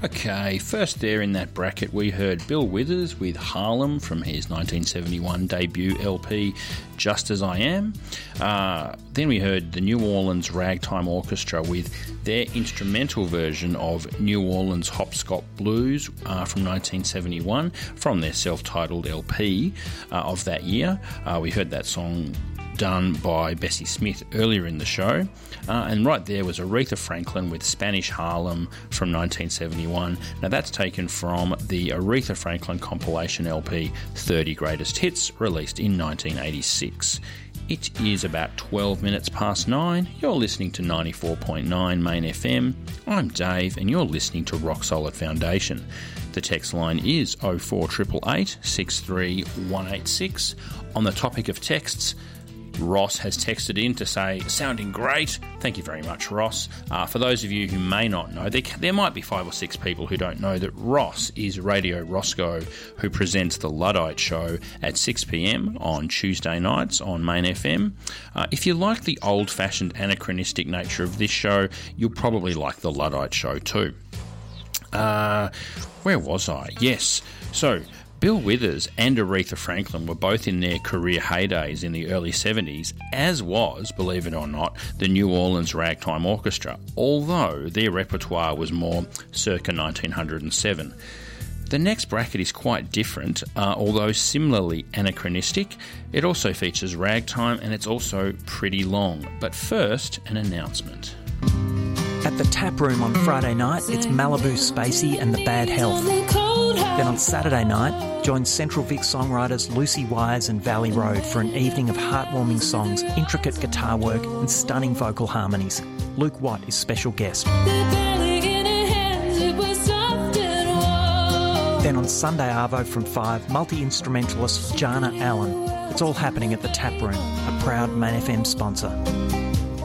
Okay, first there in that bracket we heard Bill Withers with Harlem from his 1971 debut LP Just As I Am. Then we heard the New Orleans Ragtime Orchestra with their instrumental version of New Orleans Hopscotch Blues from 1971 from their self-titled LP of that year. We heard that song done by Bessie Smith earlier in the show. And right there was Aretha Franklin with Spanish Harlem from 1971. Now that's taken from the Aretha Franklin compilation LP 30 Greatest Hits, released in 1986. It is about 12 minutes past 9. You're listening to 94.9 Main FM. I'm Dave and you're listening to Rock Solid Foundation. The text line is 04888 63186. On the topic of texts, Ross has texted in to say, sounding great. Thank you very much, Ross. For those of you who may not know, there might be 5 or 6 people who don't know that Ross is Radio Roscoe, who presents the Luddite Show at 6 p.m. on Tuesday nights on Main FM. If you like the old-fashioned anachronistic nature of this show, you'll probably like the Luddite Show too. Where was I? Yes. So, Bill Withers and Aretha Franklin were both in their career heydays in the early 70s, as was, believe it or not, the New Orleans Ragtime Orchestra, although their repertoire was more circa 1907. The next bracket is quite different, although similarly anachronistic. It also features ragtime and it's also pretty long. But first, an announcement. At the Tap Room on Friday night, it's Malibu Spacey and the Bad Health. Then on Saturday night, join Central Vic songwriters Lucy Wise and Valley Road for an evening of heartwarming songs, intricate guitar work and stunning vocal harmonies. Luke Watt is special guest. Then on Sunday Arvo from 5, multi-instrumentalist Jana Allen. It's all happening at the Tap Room, a proud Main FM sponsor.